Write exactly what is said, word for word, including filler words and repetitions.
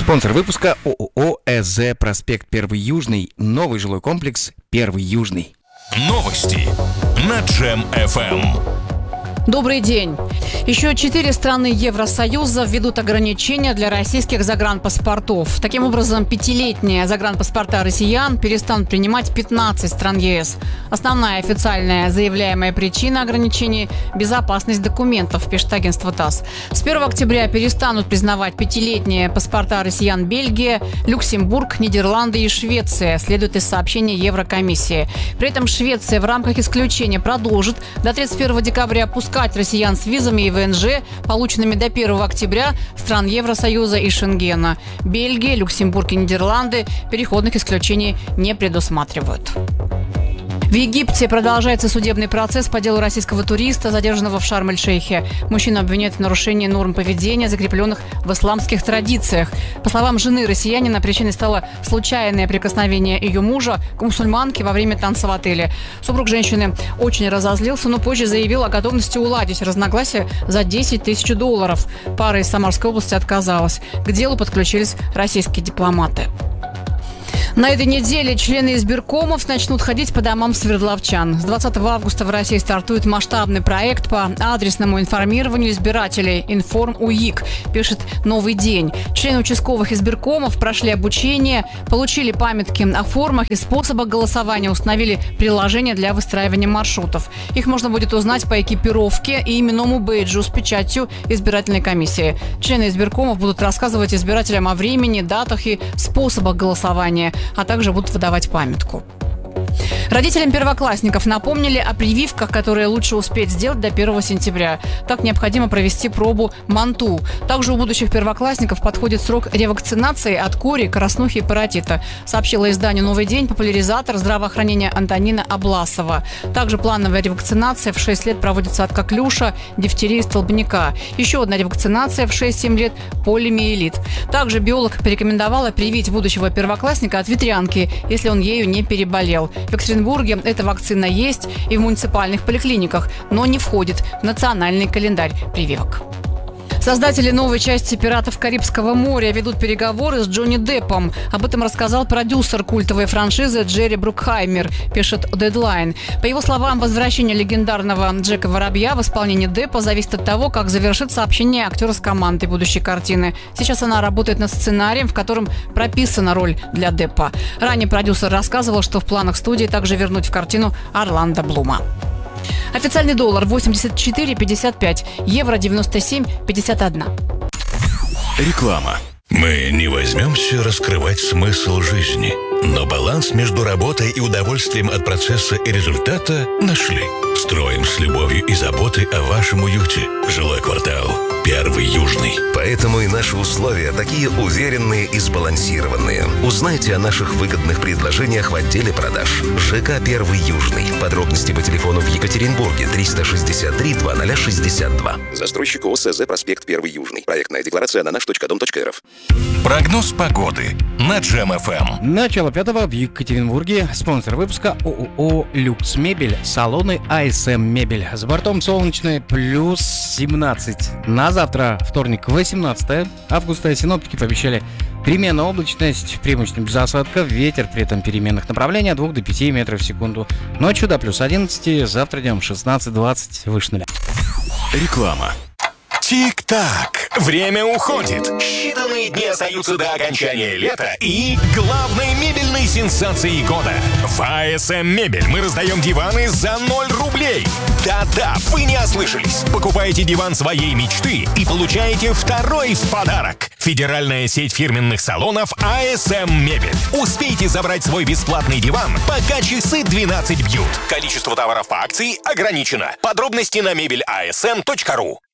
Спонсор выпуска ООО ЭЗ «Проспект Первый Южный». Новый жилой комплекс «Первый Южный». Новости на Джем эф эм. Добрый день. Еще четыре страны Евросоюза введут ограничения для российских загранпаспортов. Таким образом, пятилетние загранпаспорта россиян перестанут принимать пятнадцать стран ЕС. Основная официальная заявляемая причина ограничений – безопасность документов, пишет агентство ТАСС. С первого октября перестанут признавать пятилетние паспорта россиян Бельгия, Люксембург, Нидерланды и Швеция, следует из сообщения Еврокомиссии. При этом Швеция в рамках исключения продолжит до тридцать первого декабря пускать россиян с визами и ВНЖ, полученными до первого октября, стран Евросоюза и Шенгена. Бельгия, Люксембург и Нидерланды переходных исключений не предусматривают. В Египте продолжается судебный процесс по делу российского туриста, задержанного в Шарм-эль-Шейхе. Мужчину обвиняют в нарушении норм поведения, закрепленных в исламских традициях. По словам жены россиянина, причиной стало случайное прикосновение ее мужа к мусульманке во время танца в отеле. Супруг женщины очень разозлился, но позже заявил о готовности уладить разногласия за десять тысяч долларов. Пара из Самарской области отказалась. К делу подключились российские дипломаты. На этой неделе члены избиркомов начнут ходить по домам свердловчан. С двадцатого августа в России стартует масштабный проект по адресному информированию избирателей «Информ-УИК», пишет «Новый день». Члены участковых избиркомов прошли обучение, получили памятки о формах и способах голосования, установили приложение для выстраивания маршрутов. Их можно будет узнать по экипировке и именному бейджу с печатью избирательной комиссии. Члены избиркомов будут рассказывать избирателям о времени, датах и способах голосования, а также будут выдавать памятку. Родителям первоклассников напомнили о прививках, которые лучше успеть сделать до первого сентября. Так необходимо провести пробу МАНТУ. Также у будущих первоклассников подходит срок ревакцинации от кори, краснухи и паротита, сообщила изданию «Новый день» популяризатор здравоотхранения Антонина Обласова. Также плановая ревакцинация в шесть лет проводится от коклюша, дифтерии и столбняка. Еще одна ревакцинация в шесть-семь лет – полимиелит. Также биолог порекомендовала привить будущего первоклассника от ветрянки, если он ею не переболел. В Екатеринбурге эта вакцина есть и в муниципальных поликлиниках, но не входит в национальный календарь прививок. Создатели новой части «Пиратов Карибского моря» ведут переговоры с Джонни Деппом. Об этом рассказал продюсер культовой франшизы Джерри Брукхаймер, пишет Deadline. По его словам, возвращение легендарного Джека Воробья в исполнении Деппа зависит от того, как завершится общение актера с командой будущей картины. Сейчас она работает над сценарием, в котором прописана роль для Деппа. Ранее продюсер рассказывал, что в планах студии также вернуть в картину Орландо Блума. Официальный доллар восемьдесят четыре пятьдесят пять, евро девяносто семь пятьдесят один. Реклама. Мы не возьмемся раскрывать смысл жизни, но баланс между работой и удовольствием от процесса и результата нашли. Строим с любовью и заботой о вашем уюте. Жилой квартал «Первый Южный». Поэтому и наши условия такие уверенные и сбалансированные. Узнайте о наших выгодных предложениях в отделе продаж. ЖК «Первый Южный». Подробности по телефону в Екатеринбурге триста шестьдесят три двадцать шестьдесят два. Застройщик ООО СЗ «Проспект Первый Южный». Проектная декларация на наш точка дом точка рф. Прогноз погоды на Джем эф эм. Начало пятого в Екатеринбурге. Спонсор выпуска ООО «Люкс Мебель», салоны АСМ Мебель. С бортом солнечное плюс семнадцать. На завтра, вторник, восемнадцатое августа, синоптики пообещали переменная облачность, преимущественно без осадков, ветер при этом переменных направлений от двух до пяти метров в секунду. Ночью до плюс одиннадцать, завтра днем шестнадцать-двадцать, выше нуля. Реклама. Тик-так, время уходит. Считанные дни остаются до окончания лета и главной мебельной сенсации года. В АСМ Мебель мы раздаем диваны за ноль рублей. Да-да, вы не ослышались. Покупаете диван своей мечты и получаете второй в подарок. Федеральная сеть фирменных салонов АСМ Мебель. Успейте забрать свой бесплатный диван, пока часы двенадцать бьют. Количество товаров по акции ограничено. Подробности на мебель а эс эм точка ру.